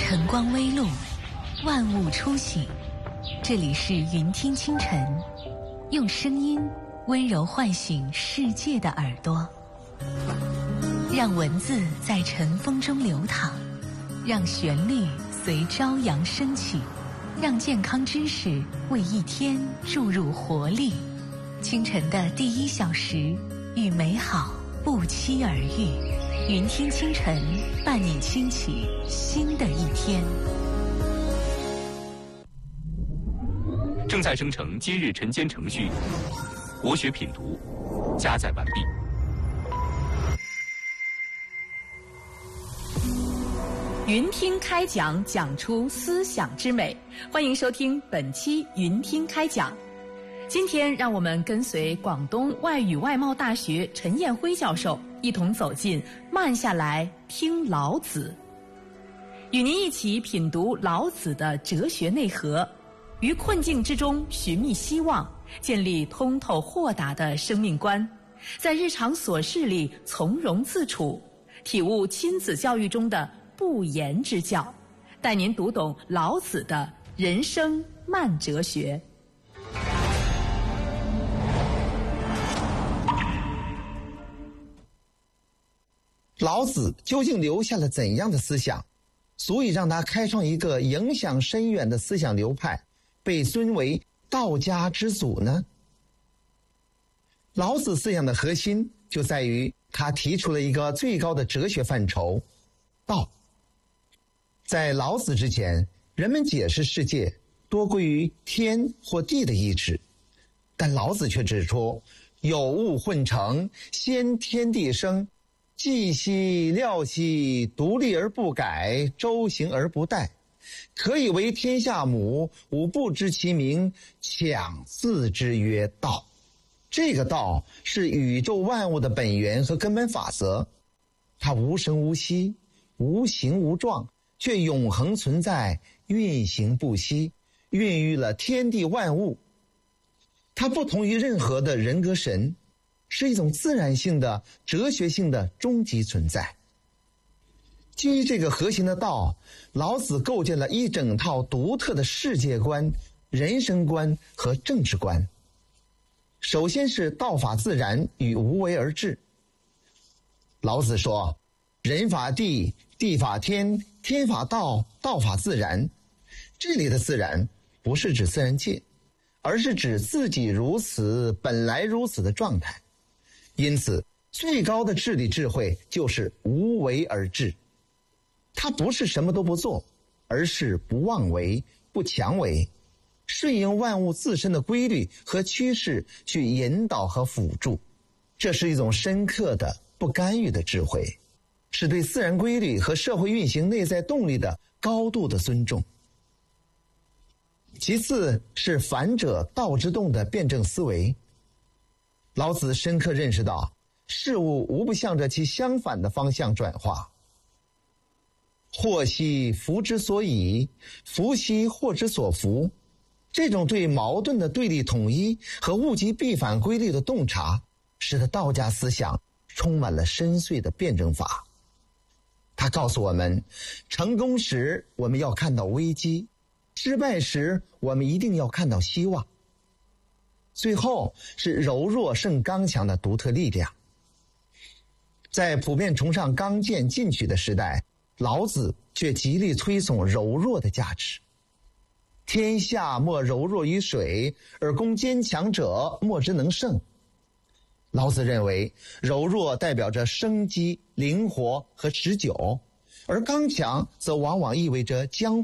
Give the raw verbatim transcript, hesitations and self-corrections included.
晨光微露，万物初醒。这里是云听清晨，用声音温柔唤醒世界的耳朵，让文字在晨风中流淌，让旋律随朝阳升起，让健康知识为一天注入活力。清晨的第一小时，与美好不期而遇。云听清晨，伴你轻启新的一天。 正在生成今日晨间程序，国学品读加载完毕。 云听开讲，讲出思想之美。欢迎收听本期云听开讲。今天让我们跟随广东外语外贸大学陈彦辉教授一同走进慢下来听老子，与您一起品读老子的哲学内核，于困境之中寻觅希望，建立通透豁达的生命观，在日常琐事里从容自处，体悟亲子教育中的不言之教，带您读懂老子的人生慢哲学。 老子究竟留下了怎样的思想，足以让他开创一个影响深远的思想流派，被尊为道家之祖呢？老子思想的核心就在于他提出了一个最高的哲学范畴——道。在老子之前，人们解释世界多归于天或地的意志，但老子却指出，有物混成，先天地生，寂兮寥兮，独立而不改，周行而不殆，可以为天下母，吾不知其名，强自之曰道。这个道是宇宙万物的本源和根本法则，它无声无息，无形无状，却永恒存在，运行不息，孕育了天地万物。它不同于任何的人格神，是一种自然性的、哲学性的终极存在。基于这个核心的道，老子构建了一整套独特的世界观、人生观和政治观。首先是道法自然与无为而治。老子说，人法地，地法天，天法道，道法自然。这里的自然不是指自然界，而是指自己如此，本来如此的状态。因此，最高的治理智慧就是无为而治。它不是什么都不做，而是不妄为，不强为，顺应万物自身的规律和趋势去引导和辅助。这是一种深刻的不干预的智慧，是对自然规律和社会运行内在动力的高度的尊重。其次是反者道之动的辩证思维。老子深刻认识到，事物无不向着其相反的方向转化。祸兮福之所倚，福兮祸之所伏。这种对矛盾的对立统一和物极必反规律的洞察，使得道家思想充满了深邃的辩证法。他告诉我们，成功时我们要看到危机，失败时我们一定要看到希望。最后是柔弱胜刚强的独特力量。在普遍崇尚刚健进取的时代，老子却极力推崇柔弱的价值。天下莫柔弱于水，而攻坚强者莫之能胜。老子认为，柔弱代表着生机、灵活和持久，而刚强则往往意味着僵